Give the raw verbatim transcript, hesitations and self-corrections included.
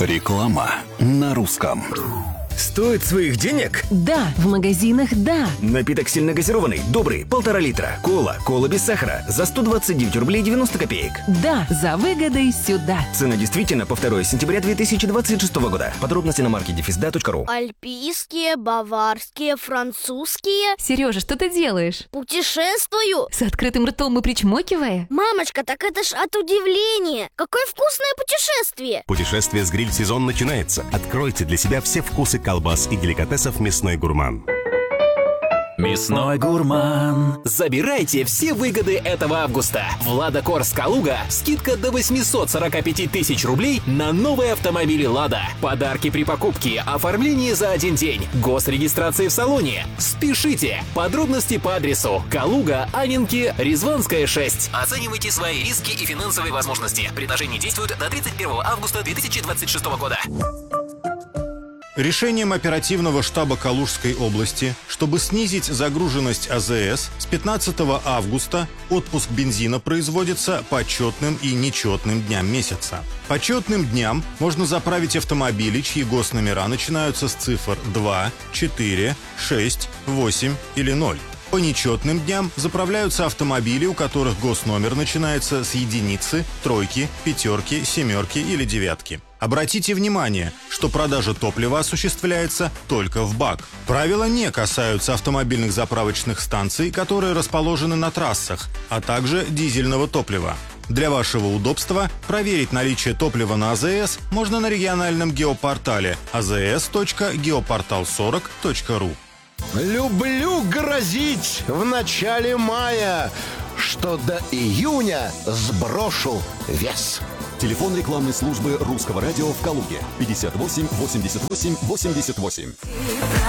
Реклама на русском. Стоит своих денег? Да, в магазинах да. Напиток сильно газированный, добрый, полтора литра. Кола, кола без сахара за сто двадцать девять рублей девяносто копеек. Да, за выгодой сюда. Цена действительно по второе сентября две тысячи двадцать шестого года. Подробности на марке дефисда точка ру. Альпийские, баварские, французские. Сережа, что ты делаешь? Путешествую. С открытым ртом и причмокивая? Мамочка, так это ж от удивления. Какое вкусное путешествие. Путешествие с гриль-сезон начинается. Откройте для себя все вкусы колбас и деликатесов «Мясной гурман». Мясной гурман. Забирайте все выгоды этого августа. В Лада Корс Калуга скидка до восемьсот сорок пять тысяч рублей на новые автомобили Лада. Подарки при покупке, оформление за один день, госрегистрация в салоне. Спешите! Подробности по адресу Калуга, Анненки, Резванская, шесть. Оценивайте свои риски и финансовые возможности. Предложение действует до тридцать первого августа две тысячи двадцать шестого года. Решением оперативного штаба Калужской области, чтобы снизить загруженность А Зэ Эс, с пятнадцатого августа отпуск бензина производится по четным и нечетным дням месяца. По четным дням можно заправить автомобили, чьи госномера начинаются с цифр два, четыре, шесть, восемь или ноль. По нечетным дням заправляются автомобили, у которых госномер начинается с единицы, тройки, пятерки, семерки или девятки. Обратите внимание, что продажа топлива осуществляется только в бак. Правила не касаются автомобильных заправочных станций, которые расположены на трассах, а также дизельного топлива. Для вашего удобства проверить наличие топлива на А Зэ Эс можно на региональном геопортале а зэ эс точка геопортал сорок точка ру. Люблю грозить в начале мая, что до июня сброшу вес. Телефон рекламной службы Русского радио в Калуге. пятьдесят восемь восемьдесят восемь восемьдесят восемь.